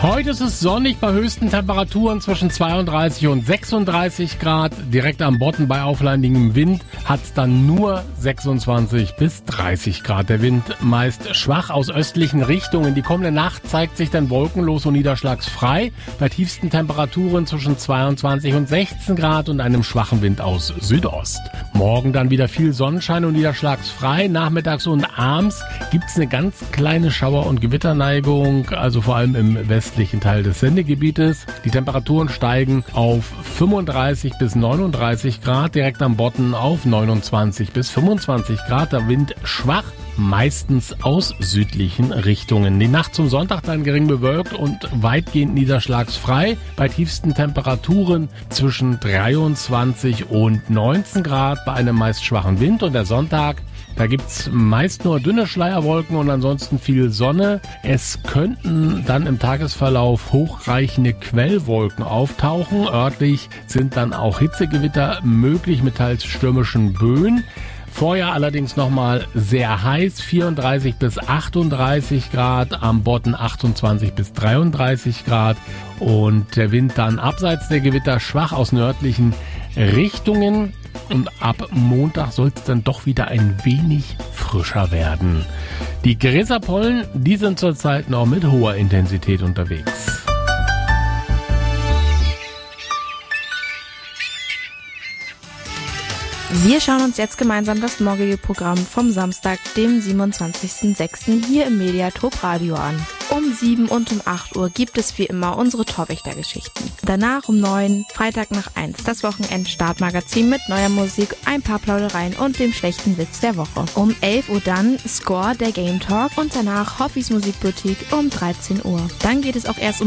Heute ist es sonnig bei höchsten Temperaturen zwischen 32 und 36 Grad. Direkt am Bodden bei aufleidigem Wind hat es dann nur 26 bis 30 Grad. Der Wind meist schwach aus östlichen Richtungen. Die kommende Nacht zeigt sich dann wolkenlos und niederschlagsfrei. Bei tiefsten Temperaturen zwischen 22 und 16 Grad und einem schwachen Wind aus Südost. Morgen dann wieder viel Sonnenschein und niederschlagsfrei. Nachmittags und abends gibt es eine ganz kleine Schauer- und Gewitterneigung, also vor allem im westlichen Teil des Sendegebietes. Die Temperaturen steigen auf 35 bis 39 Grad, direkt am Bodden auf 29 bis 25 Grad. Der Wind schwach, meistens aus südlichen Richtungen. Die Nacht zum Sonntag dann gering bewölkt und weitgehend niederschlagsfrei. Bei tiefsten Temperaturen zwischen 23 und 19 Grad bei einem meist schwachen Wind. Und der Sonntag, da gibt's meist nur dünne Schleierwolken und ansonsten viel Sonne. Es könnten dann im Tagesverlauf hochreichende Quellwolken auftauchen. Örtlich sind dann auch Hitzegewitter möglich mit teils stürmischen Böen. Vorher allerdings nochmal sehr heiß, 34 bis 38 Grad, am Bodden 28 bis 33 Grad und der Wind dann abseits der Gewitter schwach aus nördlichen Richtungen. Und ab Montag soll es dann doch wieder ein wenig frischer werden. Die Gräserpollen, die sind zurzeit noch mit hoher Intensität unterwegs. Wir schauen uns jetzt gemeinsam das morgige Programm vom Samstag, dem 27.06. hier im Mediatop Radio an. Um 7 und um 8 Uhr gibt es wie immer unsere Torwächter-Geschichten. Danach um 9, Freitag nach 1, das Wochenend-Startmagazin mit neuer Musik, ein paar Plaudereien und dem schlechten Witz der Woche. Um 11 Uhr dann Score, der Game Talk und danach Hoffis Musikboutique um 13 Uhr. Dann geht es auch erst um